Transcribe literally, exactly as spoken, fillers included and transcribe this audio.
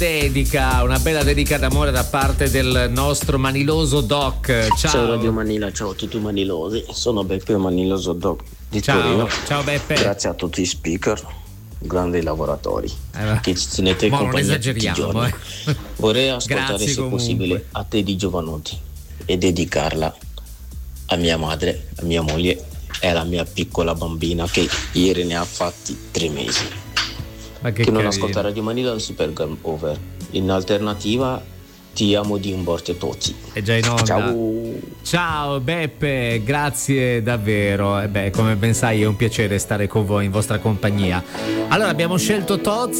dedica, una bella dedica d'amore da parte del nostro maniloso Doc. Ciao. Ciao Radio Manila, ciao a tutti i manilosi. Sono Beppe Maniloso Doc di ciao. Torino. Ciao Beppe. Grazie a tutti i speaker, grandi lavoratori eh, che ci tenete in compagnia tutti i giorni. Eh. Vorrei ascoltare Grazie se comunque. possibile A te di Giovanotti e dedicarla a mia madre, a mia moglie e alla mia piccola bambina che ieri ne ha fatti tre mesi. Ma che che non carino. ascolta Radio Manila è super game over. In alternativa ti amo di Umberto Tozzi. È già in onda. Ciao. Ciao Beppe, grazie davvero. E beh, come ben sai è un piacere stare con voi in vostra compagnia. Allora abbiamo scelto Tozzi